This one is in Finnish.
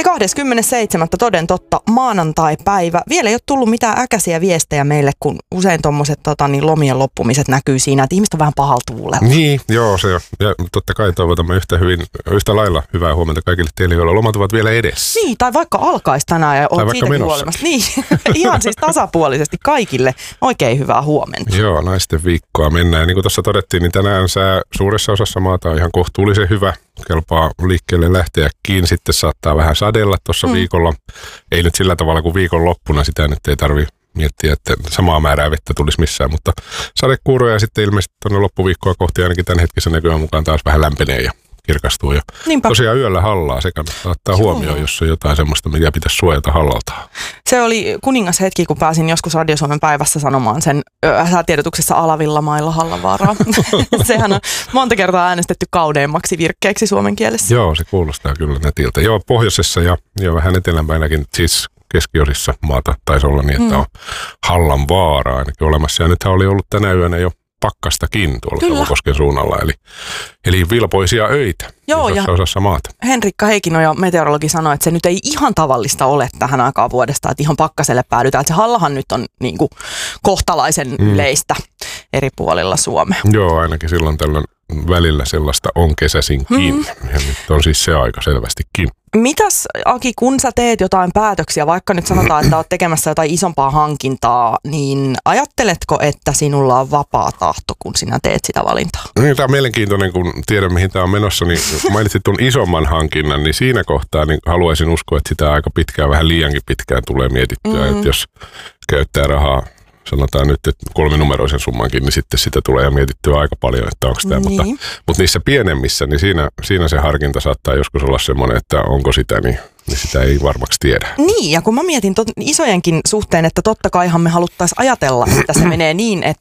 27. toden totta maanantai-päivä. Vielä ei ole tullut mitään äkäisiä viestejä meille, kun usein tuommoiset lomien loppumiset näkyy siinä, että ihmiset on vähän pahalla tuulella. Niin, joo se on. Ja totta kai toivotamme yhtä lailla hyvää huomenta kaikille teille, joilla lomat ovat vielä edessä. Niin, tai vaikka alkaisi tänään ja olet siitäkin huolimassa. Niin, ihan siis tasapuolisesti kaikille oikein hyvää huomenta. Joo, naisten viikkoa mennään. Ja niin kuin tuossa todettiin, niin tänään sää suuressa osassa maata on ihan kohtuullisen hyvä. Kelpaa liikkeelle lähteäkin. Sitten saattaa vähän sadella tuossa viikolla. Ei nyt sillä tavalla kuin viikonloppuna, sitä nyt ei tarvitse miettiä, että samaa määrää vettä tulisi missään, mutta sadekuuroja sitten ilmeisesti tuonne loppuviikkoa kohti ainakin tämän hetkisen näköjään mukaan taas vähän lämpenee ja kirkastuu. Ja tosiaan yöllä hallaa, se kannattaa ottaa huomioon, jos on jotain semmoista, mikä pitäisi suojata hallalta. Se oli kuningas hetki, kun pääsin joskus Radio Suomen päivässä sanomaan sen säätiedotuksessa Alavillamailla Hallavaaraa. Sehän on monta kertaa äänestetty kauneimmaksi virkkeeksi suomen kielessä. Joo, se kuulostaa kyllä netiltä. Joo, pohjoisessa ja vähän etelämpänäkin, siis keskiosissa maata taisi olla niin, että on Hallanvaara ainakin olemassa. Ja nythän oli ollut tänä yönä jo pakkastakin tuolla Savukosken suunnalla, eli vilpoisia öitä isossa osassa maata. Henrikka Heikinoja, meteorologi, sanoi, että se nyt ei ihan tavallista ole tähän aikaan vuodesta, että ihan pakkaselle päädytään. Että se hallahan nyt on niin kuin kohtalaisen yleistä eri puolilla Suomea. Joo, ainakin silloin tällöin välillä sellaista on kesäisinkin. Ja nyt on siis se aika selvästikin. Mitäs, Aki, kun sä teet jotain päätöksiä, vaikka nyt sanotaan, että oot tekemässä jotain isompaa hankintaa, niin ajatteletko, että sinulla on vapaa tahto, kun sinä teet sitä valintaa? Niin, tämä on mielenkiintoinen, kun tiedän, mihin tämä on menossa. Niin mainitsit tuon isomman hankinnan, niin siinä kohtaa niin haluaisin uskoa, että sitä aika pitkään, vähän liiankin pitkään tulee mietittyä. Että jos käyttää rahaa, sanotaan nyt, että 3-numeroisen summankin, niin sitten sitä tulee ja mietittyä aika paljon, että onko tämä. Mutta niissä pienemmissä, niin siinä se harkinta saattaa joskus olla semmoinen, että onko sitä, niin sitä ei varmaksi tiedä. Niin, ja kun mä mietin isojenkin suhteen, että totta kaihan me haluttaisiin ajatella, että se menee niin,